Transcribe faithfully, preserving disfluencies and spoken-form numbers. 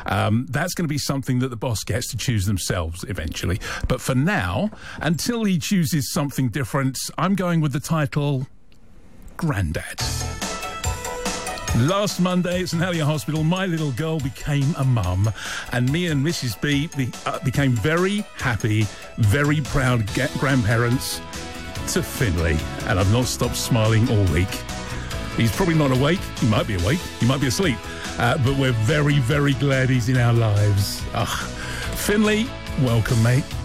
Um, that's going to be something that the boss gets to choose themselves eventually. But for now, until he chooses something different, I'm going with the title Grandad. Last Monday at St Helier Hospital, my little girl became a mum, and me and Missus B be, uh, became very happy, very proud ga- grandparents to Finley, and I've not stopped smiling all week. He's probably not awake. He might be awake. He might be asleep. Uh, but we're very, very glad he's in our lives. Ugh. Finley, welcome, mate.